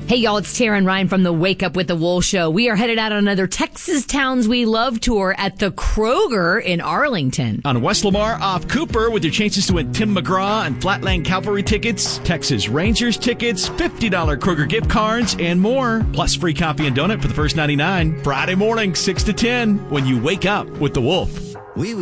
Hey, y'all, it's Tara and Ryan from the Wake Up with the Wool Show. We are headed out on another Texas Towns We Love tour at the Kroger in Arlington. On West Lamar off Cooper with your chances to win Tim McGraw and Flatland Cavalry tickets, Texas Rangers tickets, $50 Kroger gift cards, and more. Plus free coffee and donut for the first $99. Friday morning, 6 to 10, when you wake up with the Wolf.